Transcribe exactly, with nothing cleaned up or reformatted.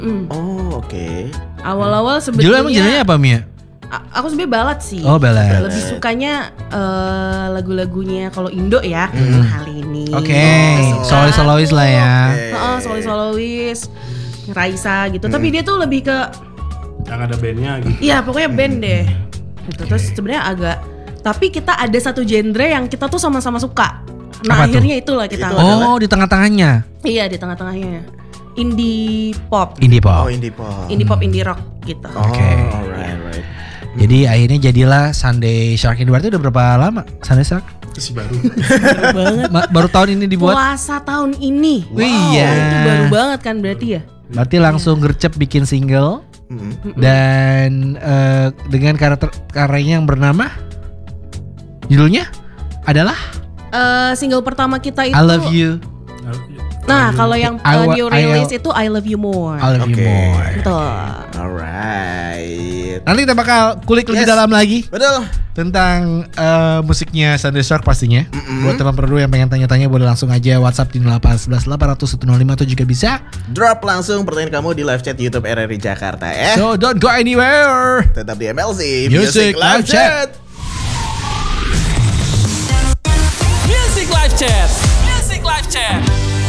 Mm. Oh oke. Okay. Awal-awal Judul sebetulnya. emang judulnya apa Mia? A- aku sebenarnya balad sih. Oh balad. Lebih sukanya uh, lagu-lagunya kalau Indo ya. Hmm. Kali ini. Oke, okay. solois-solois lah ya. Heeh, solois-solois. Raisa gitu. Hmm. Tapi dia tuh lebih ke yang ada bandnya gitu. Iya pokoknya band deh. Gitu. Terus sebenarnya agak. Tapi kita ada satu genre yang kita tuh sama-sama suka. Nah apa akhirnya tuh? itulah kita. Itu oh di tengah-tengahnya. Iya di tengah-tengahnya. Indie pop. Indie pop. Oh indie pop. Indie pop, indie rock gitu. Oh, Oke. Okay. Alright, right. Jadi akhirnya jadilah Sunday Shark Indie itu udah berapa lama? Sunday Shark? Masih baru. Baru banget. Ma- baru tahun ini dibuat. Puasa tahun ini. Wow. Iya. Itu baru banget kan berarti ya. Berarti langsung gercep bikin single. Mm-hmm. Dan uh, dengan karakter karyanya yang bernama judulnya adalah Uh, single pertama kita itu I Love You. Nah kalau yang I uh, wa- new I- release itu I Love You More. I Love You Oke. More. Betul. Alright. Nanti kita bakal kulik lebih Yes. dalam lagi Betul. tentang uh, musiknya Sunday Shark pastinya. Mm-mm. Buat teman perlu yang pengen tanya-tanya boleh langsung aja WhatsApp di nol delapan satu satu delapan nol nol nol lima atau juga bisa Drop langsung pertanyaan kamu di live chat YouTube R R I Jakarta ya. So don't go anywhere. Tetap di M L C Music Live Chat. Music Live Chat. Music Live Chat.